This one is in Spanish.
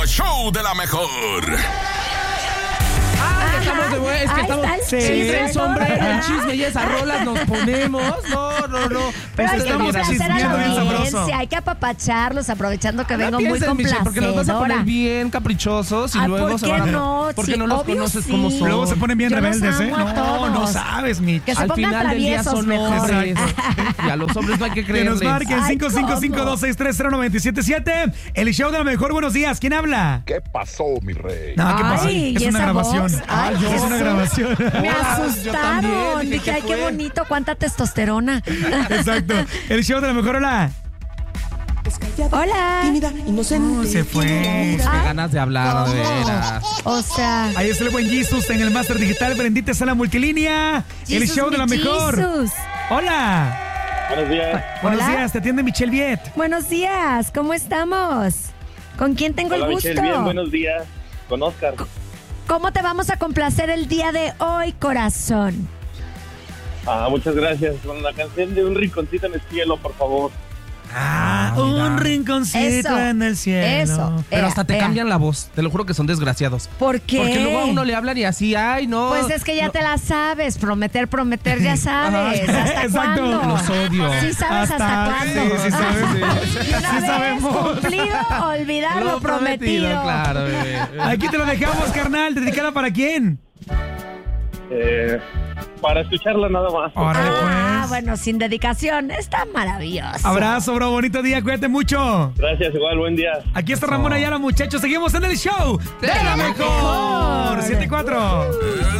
Show de la mejor. Estamos de vuelta, es que estamos. El sombrero, el chisme y esas rolas nos ponemos. No. Pero hay que estamos complacer a la chismeando bien sabroso. audiencia, hay que apapacharlos, aprovechando que No vengo muy piensen, Michelle, porque nos vas a poner complacedora. bien caprichosos y Ay, luego ¿por se qué van a... no? Porque Sí, no los obvio conoces sí. como son. Luego se ponen bien Yo los rebeldes, amo a No todos. sabes, Mitch. Que se Al pongan final del día traviesos son mejor. hombres. Y a los hombres no hay que Que nos creerles. marquen Ay, 5552630977. El show de la mejor. Buenos días. ¿Quién habla? ¿Qué pasó, mi rey? No, ¿qué pasa? Ay, Es ¿y una esa grabación. voz? Ay, Es Jesús. una grabación. Me Hola, yo asustaron. también, dije, Dije, ay, ¿qué qué fue? bonito, cuánta testosterona. Exacto. El show de la mejor. Hola. Hola. Se fue. Qué ganas de hablar, de veras. O sea, Ahí está el buen Jesus en el Máster Digital. Bendita sea la multilínea. El Jesus, show de la mi mejor. Jesus. Hola. Buenos días. Buenos Hola. días. Te atiende Michelle Viet. Buenos días, ¿cómo estamos? ¿Con quién tengo Hola, el gusto? Michelle. Bien, buenos días. Con Oscar. ¿Cómo te vamos a complacer el día de hoy, corazón? Muchas gracias. Con la canción de Un Rinconcito en el Cielo, por favor. Un rinconcito Eso, en el cielo. eso. Pero hasta te Ea. cambian la voz. Te lo juro que son desgraciados. ¿Por qué? Porque luego a uno le hablan y así, ay, no. Pues es que ya te la sabes, prometer, ya sabes. Ajá, ¿Hasta exacto. cuándo? Los odio. Sí sabes hasta cuándo. Sí, sabes. Y una Sí vez sabemos. cumplido, olvidar lo prometido. Claro, bebé. Aquí te lo dejamos, carnal. ¿Dedicada para quién? Para escucharla nada más. Órale, pues. Bueno, sin dedicación. Está maravilloso. Abrazo, bro. Bonito día. Cuídate mucho. Gracias, igual, buen día. Aquí está Ramón Ayala, muchachos. Seguimos en el show de la mejor. 7-4.